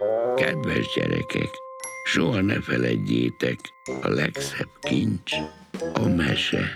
Kedves gyerekek, soha ne feledjétek, a legszebb kincs a mese.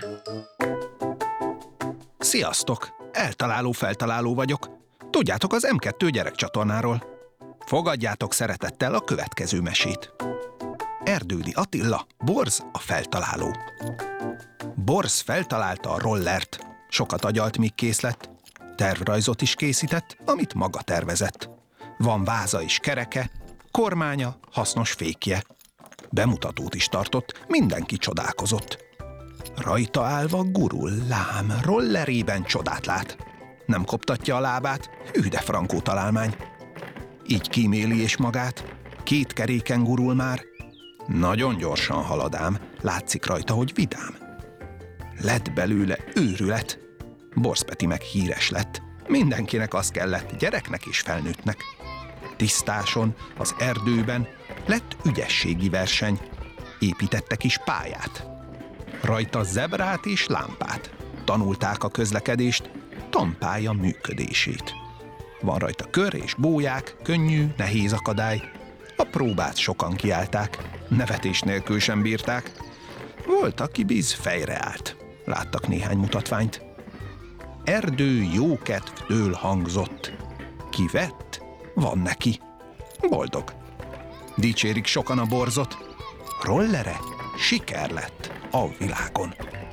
Sziasztok! Eltaláló-feltaláló vagyok. Tudjátok, az M2 gyerekcsatornáról. Fogadjátok szeretettel a következő mesét. Erdődi Attila, Borz a feltaláló. Borz feltalálta a rollert. Sokat agyalt, míg kész lett. Tervrajzot is készített, amit maga tervezett. Van váza és kereke, kormánya, hasznos fékje. Bemutatót is tartott, mindenki csodálkozott. Rajta állva gurul, lám, rollerében csodát lát. Nem koptatja a lábát, hű de frankó találmány. Így kíméli és magát, 2 keréken gurul már. Nagyon gyorsan halad ám, látszik rajta, hogy vidám. Lett belőle őrület. Borz Peti meg híres lett. Mindenkinek az kellett, gyereknek és felnőttnek. Tisztáson, az erdőben lett ügyességi verseny. Építettek is pályát. Rajta zebrát és lámpát. Tanulták a közlekedést, tanpálya működését. Van rajta kör és bóják, könnyű, nehéz akadály. A próbát sokan kiállták, nevetés nélkül sem bírták. Volt, aki biz fejre állt. Láttak néhány mutatványt. Erdő jókedvtől hangzott. Ki vett, van neki. Boldog. Dicsérik sokan a Borzot. Rollere siker lett a világon.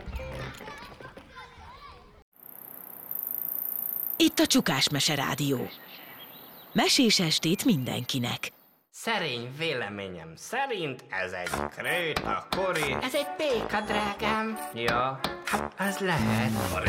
Itt a Csukás Mese Rádió. Mesés estét mindenkinek. Szerény véleményem szerint ez egy kréta, Kori. Ez egy péka, drágám. Ja, hát az lehet.